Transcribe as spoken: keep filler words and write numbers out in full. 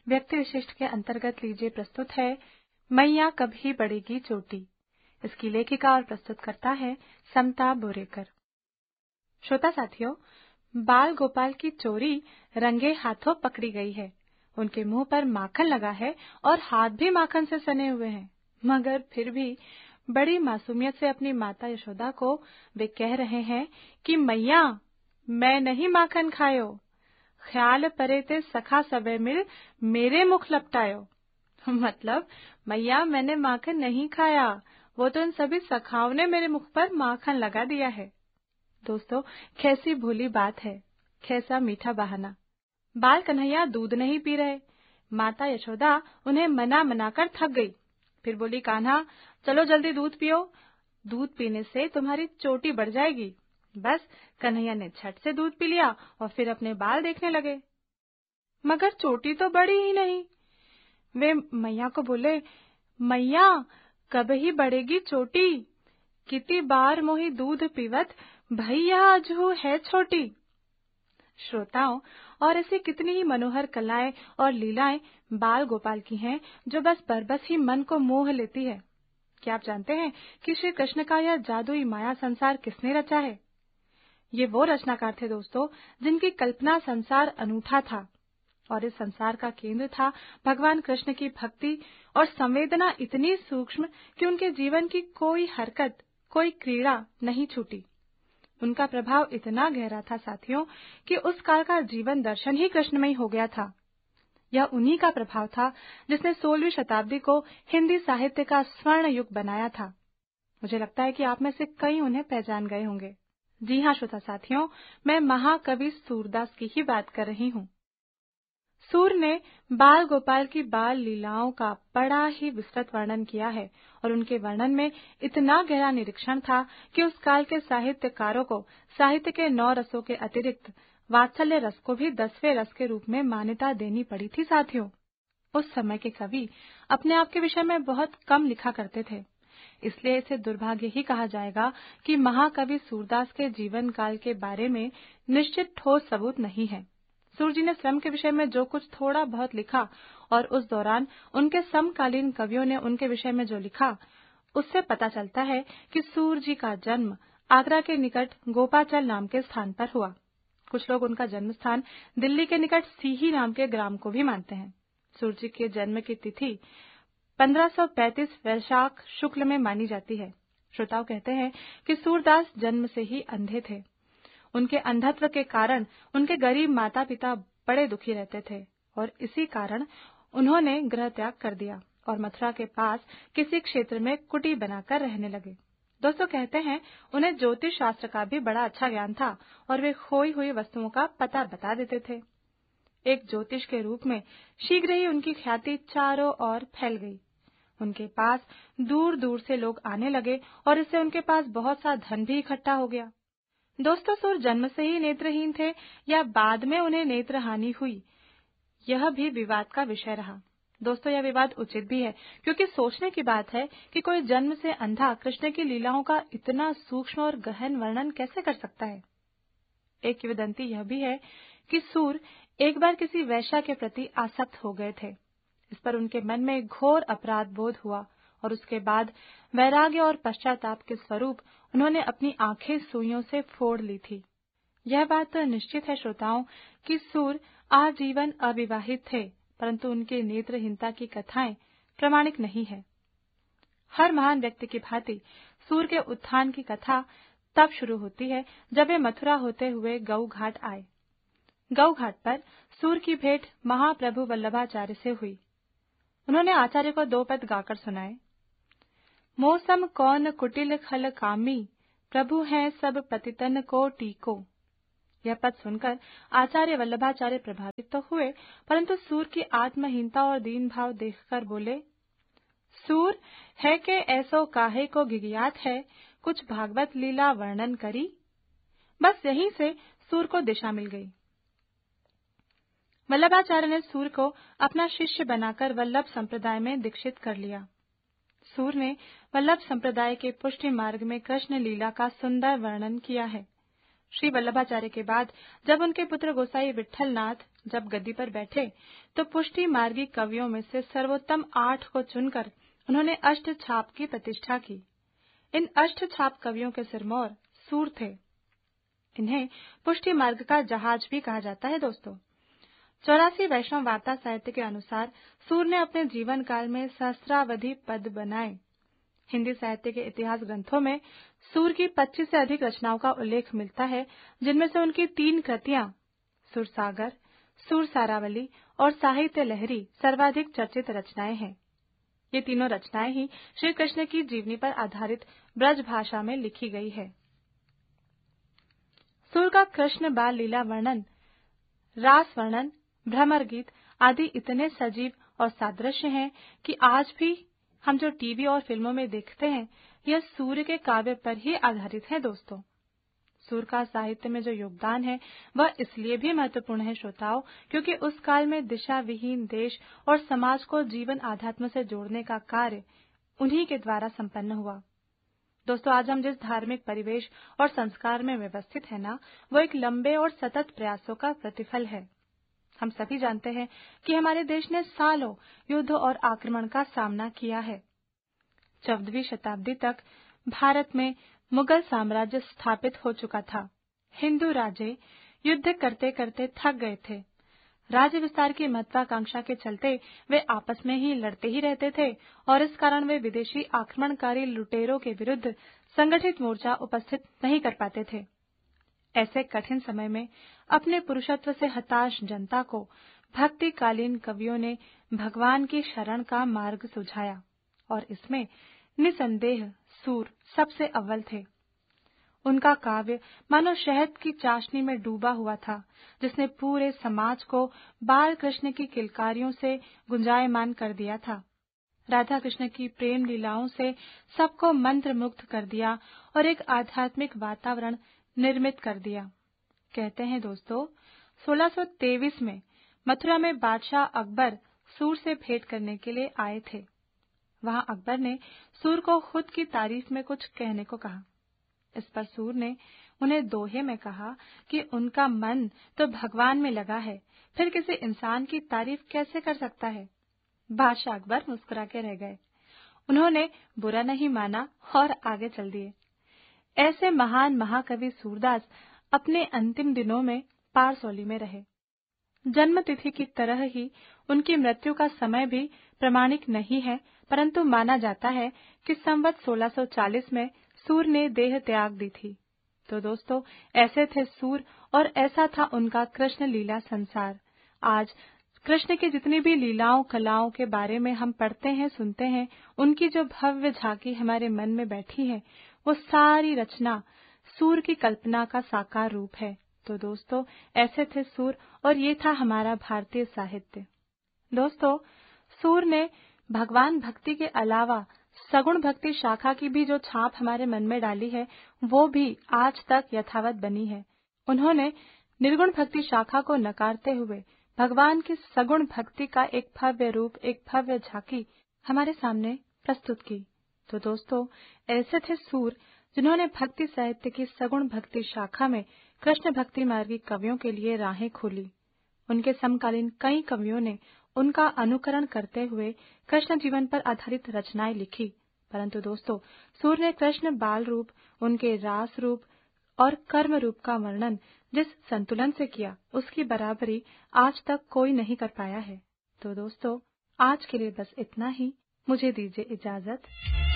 व्यक्ति विशिष्ट के अंतर्गत लीजिए प्रस्तुत है मैया कभी बढ़ेगी चोटी। इसकी लेखिका और प्रस्तुतकर्ता है समता बोरेकर। श्रोता साथियों, बाल गोपाल की चोरी रंगे हाथों पकड़ी गई है। उनके मुंह पर माखन लगा है और हाथ भी माखन से सने हुए हैं, मगर फिर भी बड़ी मासूमियत से अपनी माता यशोदा को वे कह रहे हैं कि मैया मैं नहीं माखन खायो, ख्याल परे ते सखा सबे मिल मेरे मुख लपटायो। मतलब मैया मैंने माखन नहीं खाया, वो तो इन सभी सखाओं ने मेरे मुख पर माखन लगा दिया है। दोस्तों, कैसी भोली बात है, कैसा मीठा बहाना। बाल कन्हैया दूध नहीं पी रहे। माता यशोदा उन्हें मना मना कर थक गई। फिर बोली, कान्हा चलो जल्दी दूध पियो, दूध पीने से तुम्हारी चोटी बढ़ जाएगी। बस कन्हैया ने झट से दूध पी लिया और फिर अपने बाल देखने लगे, मगर चोटी तो बढ़ी ही नहीं। वे मैया को बोले, मैया कब ही बढ़ेगी चोटी, कितनी बार मोही दूध पीवत भैया अजहू है छोटी। श्रोताओं, और ऐसी कितनी ही मनोहर कलाएं और लीलाएं बाल गोपाल की हैं जो बस बरबस ही मन को मोह लेती है। क्या आप जानते हैं कि श्री कृष्ण का यह जादुई माया संसार किसने रचा है? ये वो रचनाकार थे दोस्तों, जिनकी कल्पना संसार अनूठा था और इस संसार का केंद्र था भगवान कृष्ण की भक्ति और संवेदना इतनी सूक्ष्म कि उनके जीवन की कोई हरकत, कोई क्रीड़ा नहीं छूटी। उनका प्रभाव इतना गहरा था साथियों कि उस काल का जीवन दर्शन ही कृष्णमय हो गया था। यह उन्हीं का प्रभाव था जिसने सोलहवीं शताब्दी को हिंदी साहित्य का स्वर्ण युग बनाया था। मुझे लगता है कि आप में से कई उन्हें पहचान गए होंगे। जी हाँ श्रोता साथियों, मैं महाकवि सूरदास की ही बात कर रही हूँ। सूर ने बाल गोपाल की बाल लीलाओं का बड़ा ही विस्तृत वर्णन किया है और उनके वर्णन में इतना गहरा निरीक्षण था कि उस काल के साहित्यकारों को साहित्य के नौ रसों के अतिरिक्त वात्सल्य रस को भी दसवें रस के रूप में मान्यता देनी पड़ी थी। साथियों, उस समय के कवि अपने आप के विषय में बहुत कम लिखा करते थे, इसलिए इसे दुर्भाग्य ही कहा जाएगा कि महाकवि सूरदास के जीवन काल के बारे में निश्चित ठोस सबूत नहीं है। सूर जी ने स्वयं के विषय में जो कुछ थोड़ा बहुत लिखा और उस दौरान उनके समकालीन कवियों ने उनके विषय में जो लिखा, उससे पता चलता है कि सूर जी का जन्म आगरा के निकट गोपाचल नाम के स्थान पर हुआ। कुछ लोग उनका जन्म स्थान दिल्ली के निकट सीही नाम के ग्राम को भी मानते हैं। सूर जी के जन्म की तिथि पंद्रह सौ पैंतीस वैशाख शुक्ल में मानी जाती है। श्रोताओं कहते हैं कि सूरदास जन्म से ही अंधे थे। उनके अंधत्व के कारण उनके गरीब माता पिता बड़े दुखी रहते थे और इसी कारण उन्होंने गृह त्याग कर दिया और मथुरा के पास किसी क्षेत्र में कुटी बनाकर रहने लगे। दोस्तों कहते हैं उन्हें ज्योतिष शास्त्र का भी बड़ा अच्छा ज्ञान था और वे खोई हुई वस्तुओं का पता बता देते थे। एक ज्योतिष के रूप में शीघ्र ही उनकी ख्याति चारों ओर फैल गई। उनके पास दूर दूर से लोग आने लगे और इससे उनके पास बहुत सा धन भी इकट्ठा हो गया। दोस्तों, सूर जन्म से ही नेत्रहीन थे या बाद में उन्हें नेत्र हानि हुई, यह भी विवाद का विषय रहा। दोस्तों, यह विवाद उचित भी है क्योंकि सोचने की बात है कि कोई जन्म से अंधा कृष्ण की लीलाओं का इतना सूक्ष्म और गहन वर्णन कैसे कर सकता है। एक किंवदंती यह भी है कि सूर एक बार किसी वैश्या के प्रति आसक्त हो गए थे। इस पर उनके मन में घोर अपराध बोध हुआ और उसके बाद वैराग्य और पश्चाताप के स्वरूप उन्होंने अपनी आंखें सुइयों से फोड़ ली थी। यह बात तो निश्चित है श्रोताओं कि सूर आजीवन अविवाहित थे, परंतु उनकी नेत्रहीनता की कथाएं प्रामाणिक नहीं है। हर महान व्यक्ति की भांति सूर के उत्थान की कथा तब शुरू होती है जब वे मथुरा होते हुए गऊ घाट आए। गऊ घाट पर सूर की भेंट महाप्रभु वल्लभाचार्य से हुई। उन्होंने आचार्य को दो पद गाकर सुनाए। मौसम कौन कुटिल खल कामी, प्रभु हैं सब पतितन को टीको। यह पद सुनकर आचार्य वल्लभाचार्य प्रभावित तो हुए, परंतु सूर की आत्महीनता और दीन भाव देखकर बोले, सूर है के ऐसो काहे को गिगियात है, कुछ भागवत लीला वर्णन करी। बस यहीं से सूर को दिशा मिल गई। वल्लभाचार्य ने सूर को अपना शिष्य बनाकर वल्लभ संप्रदाय में दीक्षित कर लिया। सूर ने वल्लभ संप्रदाय के पुष्टि मार्ग में कृष्ण लीला का सुंदर वर्णन किया है। श्री वल्लभाचार्य के बाद जब उनके पुत्र गोसाई विट्ठलनाथ जब गद्दी पर बैठे तो पुष्टि मार्गी कवियों में से सर्वोत्तम आठ को चुनकर उन्होंने अष्टछाप की प्रतिष्ठा की। इन अष्टछाप कवियों के सिरमौर सूर थे। इन्हें पुष्टि मार्ग का जहाज भी कहा जाता है। दोस्तों, चौरासी वैष्णव वार्ता साहित्य के अनुसार सूर ने अपने जीवन काल में सहस्रावधि पद बनाए। हिंदी साहित्य के इतिहास ग्रंथों में सूर की पच्चीस से अधिक रचनाओं का उल्लेख मिलता है, जिनमें से उनकी तीन कृतियां सुरसागर, सूर सारावली और साहित्य लहरी सर्वाधिक चर्चित रचनाएं हैं। ये तीनों रचनाएं ही श्री कृष्ण की जीवनी पर आधारित ब्रज भाषा में लिखी गई है। सूर का कृष्ण बाल लीला वर्णन, रास वर्णन, भ्रमर गीत आदि इतने सजीव और सादृश्य हैं कि आज भी हम जो टीवी और फिल्मों में देखते हैं, यह सूर्य के काव्य पर ही आधारित है। दोस्तों, सूर का साहित्य में जो योगदान है वह इसलिए भी महत्वपूर्ण है श्रोताओं, क्योंकि उस काल में दिशा विहीन देश और समाज को जीवन आध्यात्म से जोड़ने का कार्य उन्हीं के द्वारा संपन्न हुआ। दोस्तों, आज हम जिस धार्मिक परिवेश और संस्कार में व्यवस्थित है ना, वो एक लंबे और सतत प्रयासों का प्रतिफल है। हम सभी जानते हैं कि हमारे देश ने सालों युद्ध और आक्रमण का सामना किया है। चौदहवीं शताब्दी तक भारत में मुगल साम्राज्य स्थापित हो चुका था। हिंदू राजे युद्ध करते करते थक गए थे। राज्य विस्तार की महत्वाकांक्षा के चलते वे आपस में ही लड़ते ही रहते थे और इस कारण वे विदेशी आक्रमणकारी लुटेरों के विरुद्ध संगठित मोर्चा उपस्थित नहीं कर पाते थे। ऐसे कठिन समय में अपने पुरुषत्व से हताश जनता को भक्तिकालीन कवियों ने भगवान की शरण का मार्ग सुझाया और इसमें निसंदेह सूर सबसे अव्वल थे। उनका काव्य मानो शहद की चाशनी में डूबा हुआ था, जिसने पूरे समाज को बाल कृष्ण की किलकारियों से गुंजायमान कर दिया था। राधा कृष्ण की प्रेम लीलाओं से सबको मंत्रमुग्ध कर दिया और एक आध्यात्मिक वातावरण निर्मित कर दिया। कहते हैं दोस्तों, सोलह सौ तेईस में मथुरा में बादशाह अकबर सूर से भेंट करने के लिए आए थे। वहां अकबर ने सूर को खुद की तारीफ में कुछ कहने को कहा। इस पर सूर ने उन्हें दोहे में कहा कि उनका मन तो भगवान में लगा है, फिर किसी इंसान की तारीफ कैसे कर सकता है। बादशाह अकबर मुस्कुरा के रह गए। उन्होंने बुरा नहीं माना और आगे चल दिए। ऐसे महान महाकवि सूरदास अपने अंतिम दिनों में पारसौली में रहे। जन्म तिथि की तरह ही उनकी मृत्यु का समय भी प्रमाणिक नहीं है, परंतु माना जाता है कि संवत सोलह सौ चालीस में सूर ने देह त्याग दी थी। तो दोस्तों, ऐसे थे सूर और ऐसा था उनका कृष्ण लीला संसार। आज कृष्ण की जितनी भी लीलाओं कलाओं के बारे में हम पढ़ते हैं, सुनते हैं, उनकी जो भव्य झांकी हमारे मन में बैठी है, वो सारी रचना सूर की कल्पना का साकार रूप है। तो दोस्तों, ऐसे थे सूर और ये था हमारा भारतीय साहित्य। दोस्तों, सूर ने भगवान भक्ति के अलावा सगुण भक्ति शाखा की भी जो छाप हमारे मन में डाली है, वो भी आज तक यथावत बनी है। उन्होंने निर्गुण भक्ति शाखा को नकारते हुए भगवान की सगुण भक्ति का एक भव्य रूप, एक भव्य झांकी हमारे सामने प्रस्तुत की। तो दोस्तों, ऐसे थे सूर जिन्होंने भक्ति साहित्य की सगुण भक्ति शाखा में कृष्ण भक्ति मार्गी कवियों के लिए राहें खोली। उनके समकालीन कई कवियों ने उनका अनुकरण करते हुए कृष्ण जीवन पर आधारित रचनाएं लिखी, परंतु दोस्तों, सूर ने कृष्ण बाल रूप, उनके रास रूप और कर्म रूप का वर्णन जिस संतुलन से किया, उसकी बराबरी आज तक कोई नहीं कर पाया है। तो दोस्तों, आज के लिए बस इतना ही। मुझे दीजिए इजाजत।